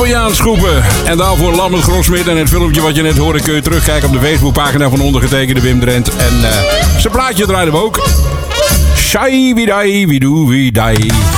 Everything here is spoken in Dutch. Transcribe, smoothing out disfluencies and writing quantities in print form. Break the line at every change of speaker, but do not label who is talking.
Italiaans groepen. En daarvoor Lambert Grosmit. En het filmpje wat je net hoorde kun je terugkijken op de Facebookpagina van ondergetekende Wim Drent. En zijn plaatje draaiden we ook. Shai widai widu widai.